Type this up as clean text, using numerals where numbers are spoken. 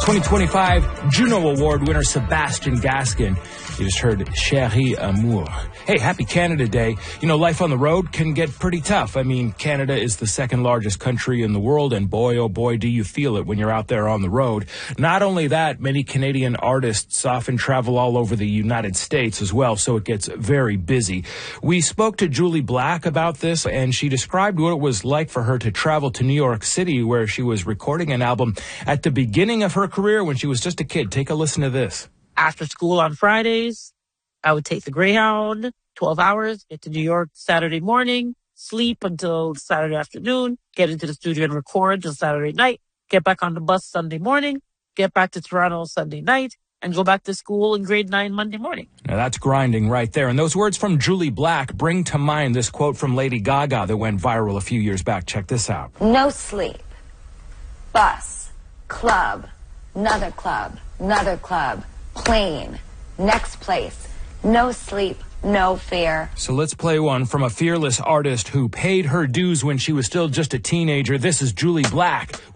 2025 Juno Award winner Sebastian Gaskin. You just heard Chérie Amour. Hey, happy Canada Day. You know, life on the road can get pretty tough. I mean, Canada is the second largest country in the world, and boy, oh boy, do you feel it when you're out there on the road. Not only that, many Canadian artists often travel all over the United States as well, so it gets very busy. We spoke to Julie Black about this, and she described what it was like for her to travel to New York City, where she was recording an album at the beginning of her career when she was just a kid. Take a listen to this. After school on Fridays, I would take the Greyhound, 12 hours, get to New York Saturday morning, sleep until Saturday afternoon, get into the studio and record until Saturday night, get back on the bus Sunday morning, get back to Toronto Sunday night, and go back to school in grade 9 Monday morning. Now that's grinding right there. And those words from Julie Black bring to mind this quote from Lady Gaga that went viral a few years back. Check this out. No sleep. Bus. Club. Another club. Another club. Plane. Next place. No sleep. No fear. So let's play one from a fearless artist who paid her dues when she was still just a teenager. This is Julie Black.